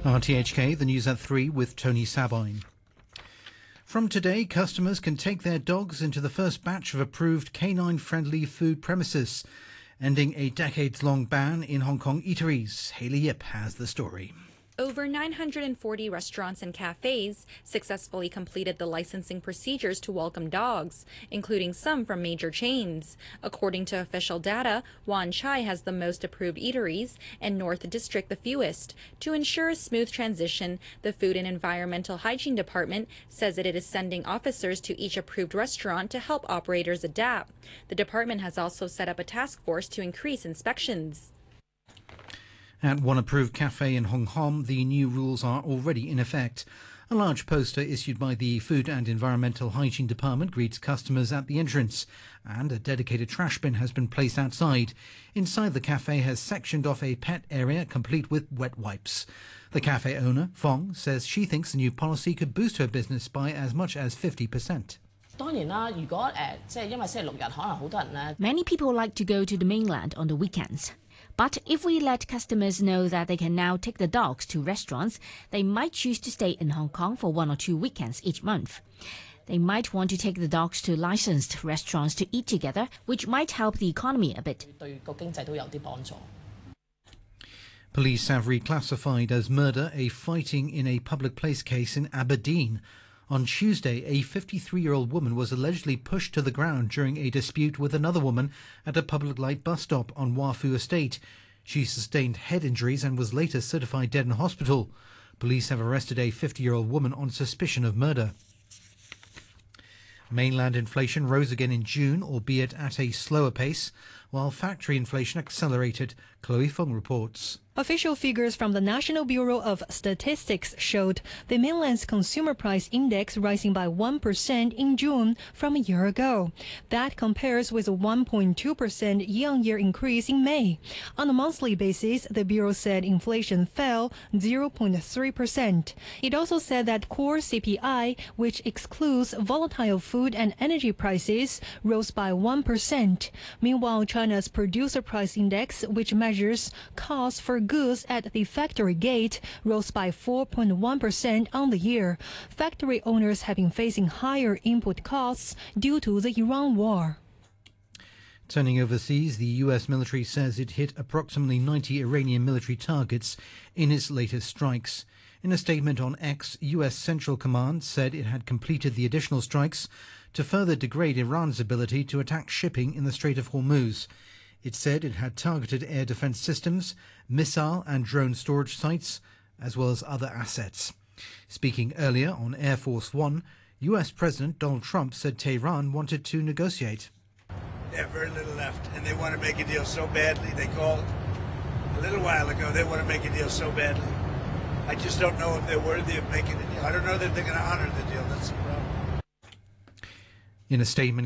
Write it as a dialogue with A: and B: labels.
A: RTHK, the news at 3 with Tony Sabine. From today, customers can take their dogs into the first batch of approved canine-friendly food premises, ending a decades-long ban in Hong Kong eateries. Hayley Yip has the story.
B: Over 940 restaurants and cafes successfully completed the licensing procedures to welcome dogs, including some from major chains. According to official data, Wan Chai has the most approved eateries and North District the fewest. To ensure a smooth transition, the Food and Environmental Hygiene Department says that it is sending officers to each approved restaurant to help operators adapt. The department has also set up a task force to increase inspections.
A: At one approved cafe in Hong Kong, the new rules are already in effect. A large poster issued by the Food and Environmental Hygiene Department greets customers at the entrance, and a dedicated trash bin has been placed outside. Inside, the cafe has sectioned off a pet area complete with wet wipes. The cafe owner, Fong, says she thinks the new policy could boost her business by as much as 50%.
C: Many people like to go to the mainland on the weekends. But if we let customers know that they can now take the dogs to restaurants, they might choose to stay in Hong Kong for 1 or 2 weekends each month. They might want to take the dogs to licensed restaurants to eat together, which might help the economy a bit.
A: Police have reclassified as murder a fighting in a public place case in Aberdeen. On Tuesday, a 53-year-old woman was allegedly pushed to the ground during a dispute with another woman at a public light bus stop on Wah Fu Estate. She sustained head injuries and was later certified dead in hospital. Police have arrested a 50-year-old woman on suspicion of murder. Mainland inflation rose again in June, albeit at a slower pace, while factory inflation accelerated. Chloe Fung reports.
D: Official figures from the National Bureau of Statistics showed the mainland's consumer price index rising by 1% in June from a year ago. That compares with a 1.2% year-on-year increase in May. On a monthly basis, the Bureau said inflation fell 0.3%. It also said that core CPI, which excludes volatile food and energy prices, rose by 1%. Meanwhile, China's producer price index, which measures costs for goods at the factory gate, rose by 4.1% on the year. Factory owners have been facing higher input costs due to the Iran war.
A: Turning overseas, the US military says it hit approximately 90 Iranian military targets in its latest strikes. In a statement on X, US Central Command said it had completed the additional strikes to further degrade Iran's ability to attack shipping in the Strait of Hormuz. It said it had targeted air defense systems, missile and drone storage sites, as well as other assets. Speaking earlier on Air Force One, US President Donald Trump said Tehran wanted to negotiate.
E: They have very little left, and they want to make a deal so badly. They called a little while ago. They want to make a deal so badly. I just don't know if they're worthy of making a deal. I don't know that they're going to honor the deal. That's the problem.
A: In a statement,